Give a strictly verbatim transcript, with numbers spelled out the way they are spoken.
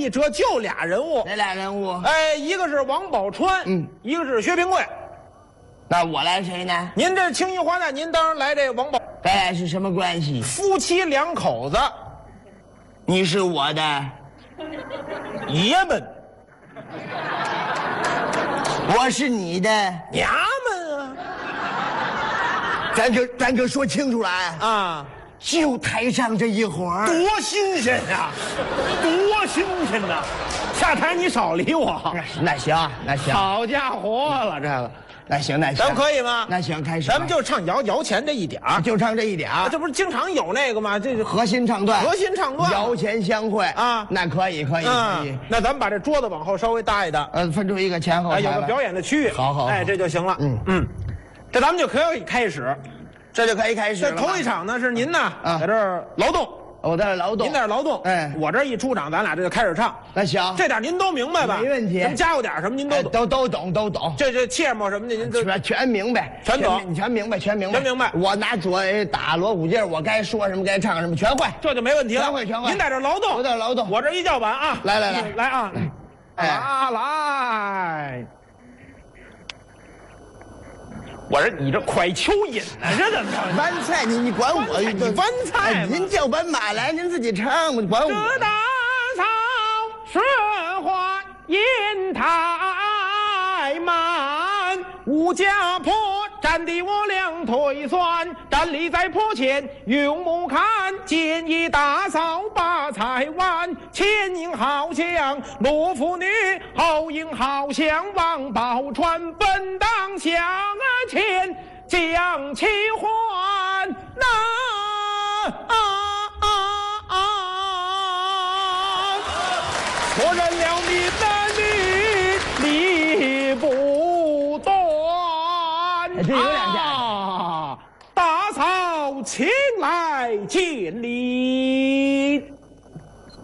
一折就俩人物。 哪俩人物？ 哎，一个是王宝钏， 嗯， 一个是薛平贵。 那我来谁呢？ 您这青衣花旦，您当然来这王宝。 咱俩是什么关系？ 夫妻两口子， 你是我的爷们， 我是你的娘们啊！ 咱就咱就说清楚了啊！ 啊， 就台上这一会儿， 多新鲜呀、啊，多新鲜呐！下台你少理我。 那行那行， 好家伙了，这个那行那行， 咱们可以吗？ 那行开始， 咱们就唱摇摇钱这一点儿， 就唱这一点儿， 这不是经常有那个吗？这是核心唱段， 核心唱段， 摇钱相会啊， 那可以可以可以。 那咱们把这桌子往后稍微搭一搭， 呃，分出一个前后台， 有个表演的区域， 好好， 哎，这就行了。 嗯嗯，这咱们就可以开始， 这就可以开始了。 这头一场呢是您呢， 啊， 在这儿劳动。 我在这劳动， 您在这劳动， 哎， 我这一出场，咱俩这就开始唱。 那行， 这点您都明白吧？ 没问题。 咱们加油点什么您都懂， 都都懂都懂。 这这切末什么的您都全全明白， 全懂， 全明白，全明白， 全明白。 我拿左打锣鼓劲儿，我该说什么该唱什么全会， 这就没问题了。 全会全会。 您在这劳动， 我在这劳动， 我这一叫板啊， 来来来来啊， 哎啊来。我说你这快蚯蚓呢，这怎么着？ 弯菜，你你管我？ 你弯菜吗？ 您叫板马来，您自己唱，你管我？ 这大嫂说话言太慢，吴家坡站地我两腿酸，站立在坡前用目看，见一大嫂把菜碗，前影好像罗妇女，后影好像王宝钏，本当向前将其还，那啊啊啊！错认了你的女理不断。 这有两下。 啊，大嫂请来见礼。